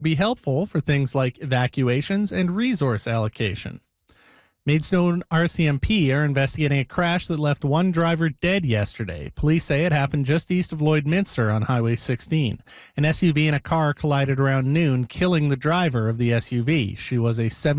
Be helpful for things like evacuations and resource allocation. Maidstone RCMP are investigating a crash that left one driver dead yesterday. Police say it happened just east of Lloydminster on Highway 16. An SUV and a car collided around noon, killing the driver of the SUV. She was a